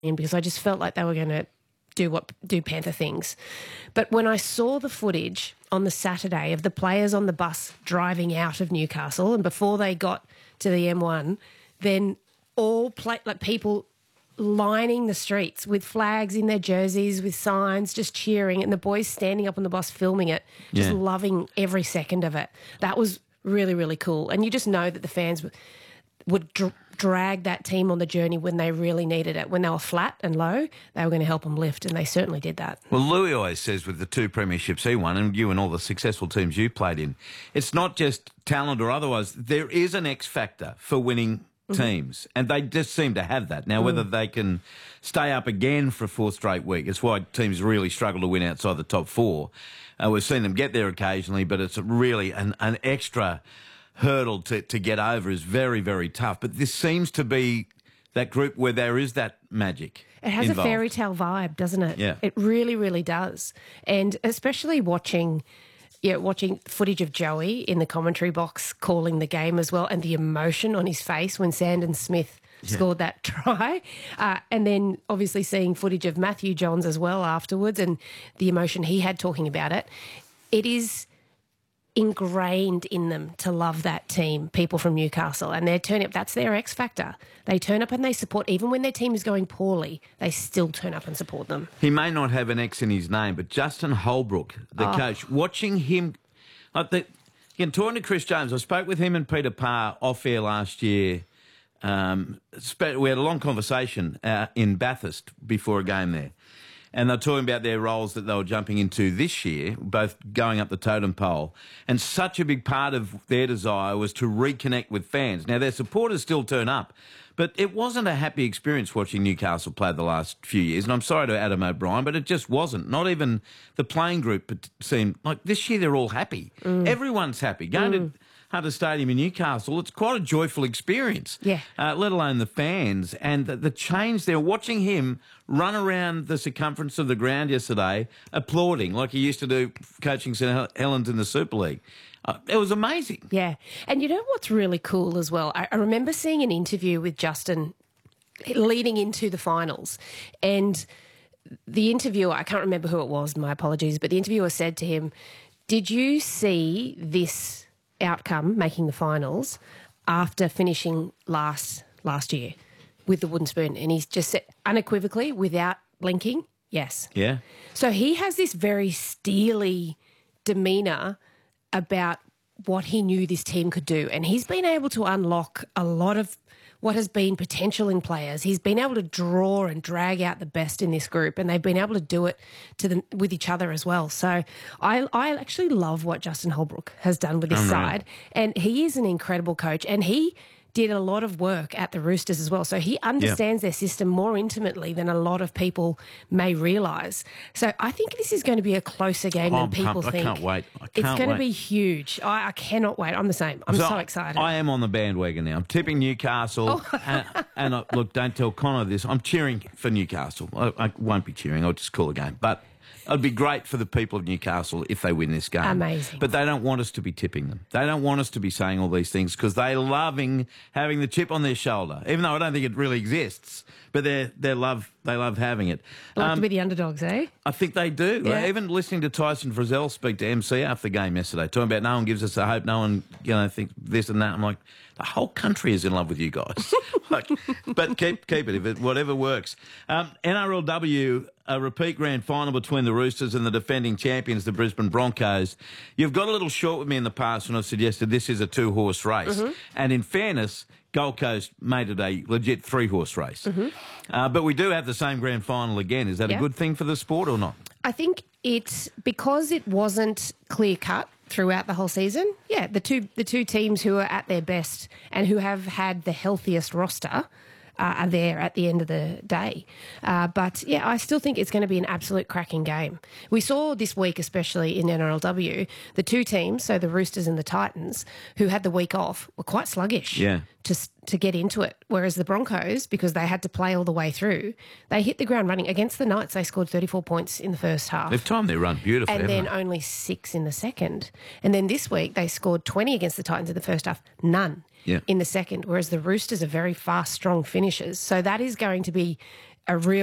because I just felt like they were going to do Panther things. But when I saw the footage on the Saturday of the players on the bus driving out of Newcastle, and before they got to the M1, then people lining the streets with flags in their jerseys, with signs, just cheering, and the boys standing up on the bus filming it, just loving every second of it. That was really, really cool. And you just know that the fans would drag that team on the journey when they really needed it. When they were flat and low, they were going to help them lift, and they certainly did that. Well, Louis always says with the 2 premierships he won, and you and all the successful teams you played in, it's not just talent or otherwise. There is an X factor for winning teams, and they just seem to have that. Now, whether they can stay up again for a 4th straight week, it's why teams really struggle to win outside the top 4. We've seen them get there occasionally, but it's really an extra hurdle to get over is very, very tough. But this seems to be that group where there is that magic. It has involved. a fairy tale vibe, doesn't it? Yeah. It really, really does. And especially watching footage of Joey in the commentary box calling the game as well, and the emotion on his face when Sandon Smith scored that try. And then obviously seeing footage of Matthew Johns as well afterwards, and the emotion he had talking about it. It is ingrained in them to love that team, people from Newcastle, and they're turning up. That's their X factor. They turn up and they support, even when their team is going poorly, they still turn up and support them. He may not have an X in his name, but Justin Holbrook, the coach, watching him, again, talking to Chris Jones, I spoke with him and Peter Parr off air last year. We had a long conversation in Bathurst before a game there. And they're talking about their roles that they were jumping into this year, both going up the totem pole. And such a big part of their desire was to reconnect with fans. Now, their supporters still turn up, but it wasn't a happy experience watching Newcastle play the last few years. And I'm sorry to Adam O'Brien, but it just wasn't. Not even the playing group seemed like this year they're all happy. Everyone's happy. Going to Hunter Stadium in Newcastle, it's quite a joyful experience, let alone the fans. And the change there, watching him run around the circumference of the ground yesterday, applauding like he used to do coaching St Helens in the Super League. It was amazing. Yeah. And you know what's really cool as well? I remember seeing an interview with Justin leading into the finals, and the interviewer, I can't remember who it was, my apologies, but the interviewer said to him, did you see this outcome, making the finals, after finishing last year with the wooden spoon? And he's just said unequivocally, without blinking, yes. Yeah. So he has this very steely demeanour about what he knew this team could do, and he's been able to unlock a lot of what has been potential in players. He's been able to draw and drag out the best in this group, and they've been able to do it with each other as well. So I actually love what Justin Holbrook has done with this side, and he is an incredible coach, and he did a lot of work at the Roosters as well. So he understands their system more intimately than a lot of people may realise. So I think this is going to be a closer game than people think. I can't wait. It's going to be huge. I cannot wait. I'm the same. I'm so excited. I am on the bandwagon now. I'm tipping Newcastle. And look, don't tell Connor this. I'm cheering for Newcastle. I won't be cheering. I'll just call the game. But it'd be great for the people of Newcastle if they win this game. Amazing. But they don't want us to be tipping them. They don't want us to be saying all these things because they're loving having the chip on their shoulder, even though I don't think it really exists. But they love having it. Like to be the underdogs, eh? I think they do. Yeah. Even listening to Tyson Frizzell speak to MC after the game yesterday, talking about no one gives us a hope, no one thinks this and that. I'm like, the whole country is in love with you guys. But keep it, whatever works. NRLW, a repeat grand final between the Roosters and the defending champions, the Brisbane Broncos. You've got a little short with me in the past when I've suggested this is a 2-horse race. And in fairness, Gold Coast made it a legit 3-horse race. But we do have the same grand final again. Is that a good thing for the sport or not? I think it's because it wasn't clear-cut throughout the whole season. Yeah, the two teams who are at their best and who have had the healthiest roster are there at the end of the day. But, yeah, I still think it's going to be an absolute cracking game. We saw this week, especially in NRLW, the two teams, so the Roosters and the Titans, who had the week off, were quite sluggish to get into it, whereas the Broncos, because they had to play all the way through, they hit the ground running. Against the Knights, they scored 34 points in the first half. They've timed their run beautifully, and then only 6 in the second. And then this week, they scored 20 against the Titans in the first half, none in the second, whereas the Roosters are very fast, strong finishers. So that is going to be a real